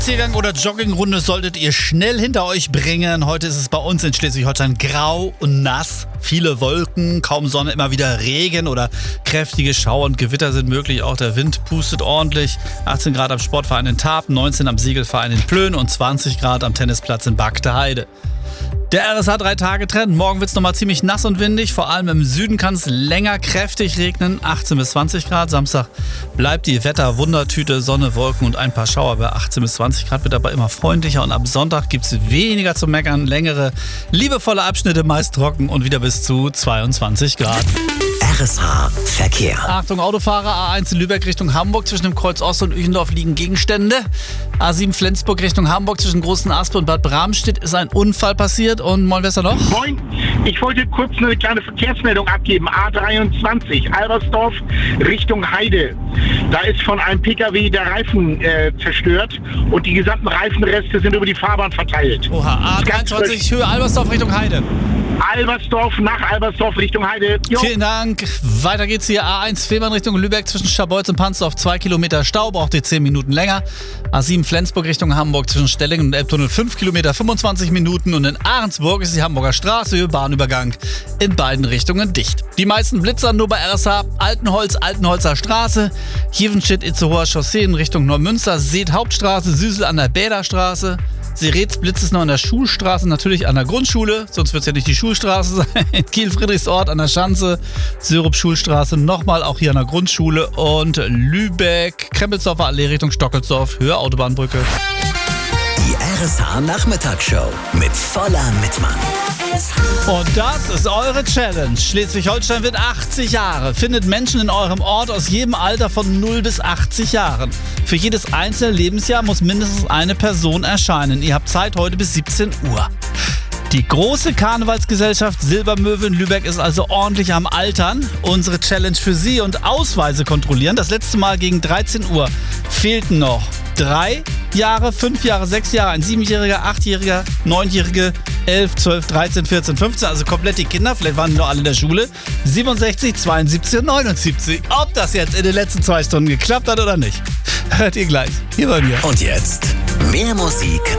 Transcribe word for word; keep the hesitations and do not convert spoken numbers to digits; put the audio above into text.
Spaziergang oder Joggingrunde solltet ihr schnell hinter euch bringen. Heute ist es bei uns in Schleswig-Holstein grau und nass. Viele Wolken, kaum Sonne, immer wieder Regen oder kräftige Schauer und Gewitter sind möglich. Auch der Wind pustet ordentlich. achtzehn Grad am Sportverein in Tarp, neunzehn am Segelverein in Plön und zwanzig Grad am Tennisplatz in Bagde Heide. Der R S H drei Tage Trend. Morgen wird es nochmal ziemlich nass und windig. Vor allem im Süden kann es länger kräftig regnen. achtzehn bis zwanzig Grad. Samstag bleibt die Wetter-Wundertüte. Sonne, Wolken und ein paar Schauer. Bei achtzehn bis zwanzig Grad wird aber immer freundlicher. Und ab Sonntag gibt es weniger zu meckern. Längere, liebevolle Abschnitte, meist trocken und wieder bis zu zweiundzwanzig Grad. R S H Verkehr. Achtung, Autofahrer, A eins in Lübeck Richtung Hamburg. Zwischen dem Kreuz Ost und Üchendorf liegen Gegenstände. A sieben Flensburg Richtung Hamburg zwischen Großen Aspe und Bad Bramstedt ist ein Unfall passiert. Und moin, wer ist da noch? Moin, ich wollte kurz eine kleine Verkehrsmeldung abgeben. A dreiundzwanzig, Albersdorf Richtung Heide. Da ist von einem Pkw der Reifen äh, zerstört und die gesamten Reifenreste sind über die Fahrbahn verteilt. Oha, A dreiundzwanzig Höhe Albersdorf Richtung Heide. Albersdorf nach Albersdorf Richtung Heide. Jo. Vielen Dank. Weiter geht's hier. A eins Fehmarn Richtung Lübeck zwischen Scharbeutz und Pansdorf. zwei Kilometer Stau, braucht ihr zehn Minuten länger. A sieben Flensburg Richtung Hamburg zwischen Stellingen und Elbtunnel fünf Kilometer, fünfundzwanzig Minuten. Und in Ahrensburg ist die Hamburger Straße, Bahnübergang in beiden Richtungen dicht. Die meisten Blitzer nur bei R S H. Altenholz, Altenholzer Straße. Hievenstedt, Itzehoer Chaussee in Richtung Neumünster. Seet Hauptstraße, Süsel an der Bäderstraße. Seretz Blitz ist noch an der Schulstraße, natürlich an der Grundschule, sonst wird es ja nicht die Schulstraße sein. Kiel-Friedrichsort an der Schanze, Syrup-Schulstraße nochmal auch hier an der Grundschule und Lübeck, Krempelsdorfer Allee Richtung Stockelsdorf, Höhe Autobahnbrücke. Die R S H Nachmittagsshow mit voller Mitmann. Und das ist eure Challenge. Schleswig-Holstein wird achtzig Jahre. Findet Menschen in eurem Ort aus jedem Alter von null bis achtzig Jahren. Für jedes einzelne Lebensjahr muss mindestens eine Person erscheinen. Ihr habt Zeit heute bis siebzehn Uhr. Die große Karnevalsgesellschaft Silbermöwe in Lübeck ist also ordentlich am Altern. Unsere Challenge für Sie und Ausweise kontrollieren. Das letzte Mal gegen dreizehn Uhr fehlten noch drei Jahre, fünf Jahre, sechs Jahre, ein siebenjähriger, achtjähriger, neunjährige, elf, zwölf, dreizehn, vierzehn, fünfzehn, also komplett die Kinder, vielleicht waren die noch alle in der Schule, siebenundsechzig, zweiundsiebzig und neunundsiebzig. Ob das jetzt in den letzten zwei Stunden geklappt hat oder nicht, hört ihr gleich hier bei mir. Und jetzt mehr Musik